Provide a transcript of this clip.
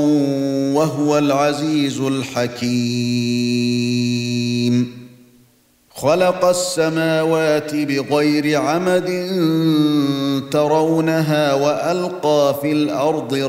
وهو العزيز الحكيم خلق السماوات بغير عمد ترونها وألقى في الأرض